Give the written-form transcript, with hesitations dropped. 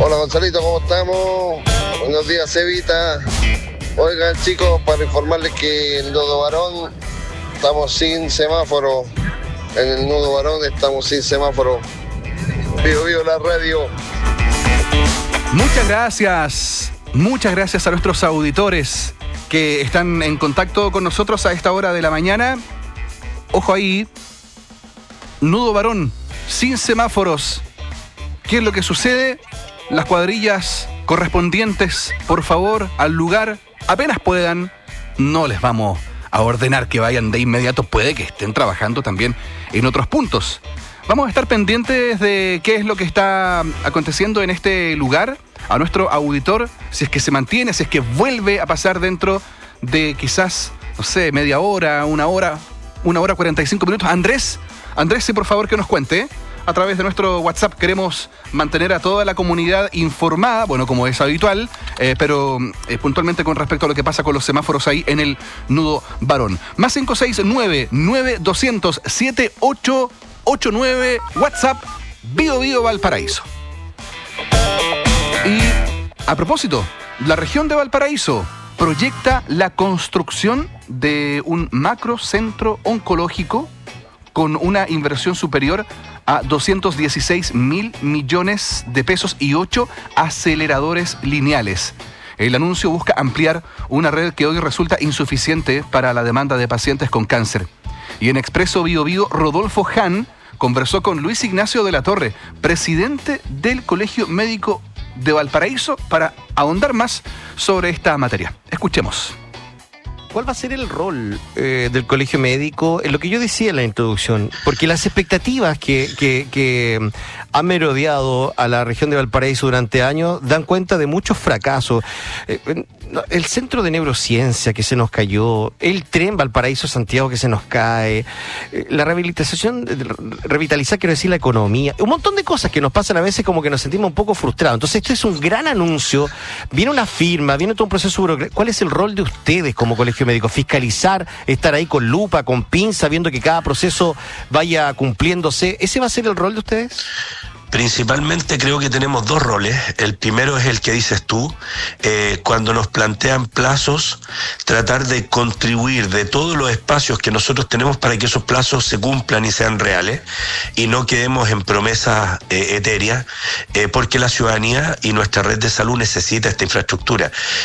Hola Gonzalito, ¿cómo estamos? Buenos días, Evita. Oigan chicos, para informarles que en el Nudo Barón estamos sin semáforo. En el Nudo Barón estamos sin semáforo. Vivo la radio. Muchas gracias a nuestros auditores que están en contacto con nosotros a esta hora de la mañana. Ojo ahí, Nudo Barón, sin semáforos. ¿Qué es lo que sucede? Las cuadrillas correspondientes, por favor, al lugar, apenas puedan. No les vamos a ordenar que vayan de inmediato, puede que estén trabajando también en otros puntos. Vamos a estar pendientes de qué es lo que está aconteciendo en este lugar, a nuestro auditor, si es que se mantiene, si es que vuelve a pasar dentro de quizás, no sé, media hora, una hora 45 minutos. Andrés, sí, por favor, que nos cuente. A través de nuestro WhatsApp queremos mantener a toda la comunidad informada, bueno, como es habitual, pero puntualmente con respecto a lo que pasa con los semáforos ahí en el Nudo Barón. Más 569-9200-7889, WhatsApp, Bio Valparaíso. Y a propósito, la región de Valparaíso proyecta la construcción de un macrocentro oncológico con una inversión superior a 216 mil millones de pesos y 8 aceleradores lineales. El anuncio busca ampliar una red que hoy resulta insuficiente para la demanda de pacientes con cáncer. Y en Expreso Bio, Rodolfo Hahn conversó con Luis Ignacio de la Torre, presidente del Colegio Médico de Valparaíso, para ahondar más sobre esta materia. Escuchemos. ¿Cuál va a ser el rol del colegio médico en lo que yo decía en la introducción? Porque las expectativas que han merodeado a la región de Valparaíso durante años dan cuenta de muchos fracasos. El centro de neurociencia que se nos cayó, el tren Valparaíso-Santiago que se nos cae, la revitalizar, quiero decir, la economía, un montón de cosas que nos pasan a veces como que nos sentimos un poco frustrados. Entonces esto es un gran anuncio, viene una firma, viene todo un proceso burocrático. ¿Cuál es el rol de ustedes como colegio médico? Fiscalizar, estar ahí con lupa, con pinza, viendo que cada proceso vaya cumpliéndose. ¿Ese va a ser el rol de ustedes? Principalmente creo que tenemos dos roles. El primero es el que dices tú, cuando nos plantean plazos, tratar de contribuir de todos los espacios que nosotros tenemos para que esos plazos se cumplan y sean reales y no quedemos en promesas etéreas, porque la ciudadanía y nuestra red de salud necesita esta infraestructura.